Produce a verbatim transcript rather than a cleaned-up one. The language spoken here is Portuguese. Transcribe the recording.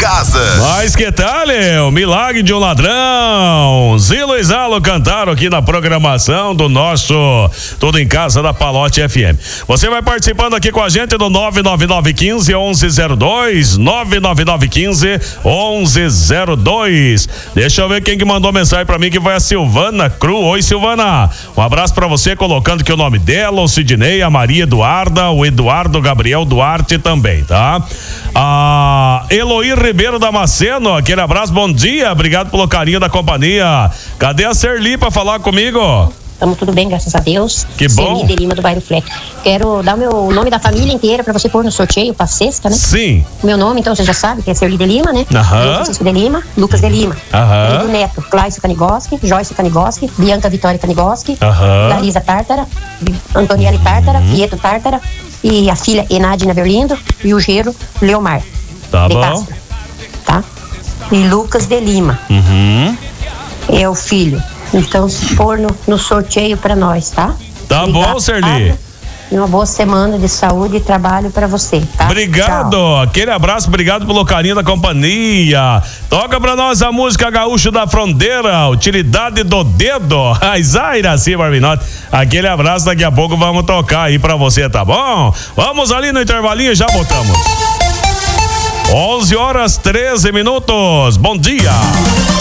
casa. Mas que tal, o milagre de um ladrão? Zilo e Zalo cantaram aqui na programação do nosso Tudo em Casa da Palote F M. Você vai participando aqui com a gente do nove nove nove um cinco, um um zero dois, nove nove nove um cinco, um um zero dois. Deixa eu ver quem que mandou mensagem pra mim, que foi a Silvana Cru. Oi, Silvana. Um abraço pra você, colocando aqui o nome dela, o Sidney, a Maria Eduarda, o Eduardo Gabriel Duarte também, tá? A Eloí Ribeiro Damasceno, aquele abraço, bom dia, obrigado pelo carinho da companhia. Cadê a Serli pra falar comigo? Estamos tudo bem, graças a Deus. Que bom. Serli de Lima, do bairro Fleck. Quero dar o meu nome da família inteira pra você pôr no sorteio pra sexta, né? Sim. Meu nome, então, você já sabe, que é Serli de Lima, né? Aham. Francisco de Lima, Lucas de Lima. Aham. Lindo Neto, Cláudio Canigoski, Joyce Canigoski, Bianca Vitória Canigoski, Aham. Larisa Tártara, Antoniele Tártara, Pietro Tártara, e a filha Enadina Berlindo, e o genro Leomar. Tá de bom. Castro, tá? E Lucas de Lima. Uhum. É o filho. Então, se for no, no sorteio pra nós, tá? Tá bom, Serli. E uma boa semana de saúde e trabalho pra você, tá? Obrigado, Tchau. aquele abraço, obrigado pelo carinho da companhia. Toca pra nós a música Gaúcho da Fronteira, Utilidade do Dedo. A Iraci Barbinotti. Aquele abraço, daqui a pouco vamos tocar aí pra você, tá bom? Vamos ali no intervalinho e já voltamos. onze horas treze minutos. Bom dia.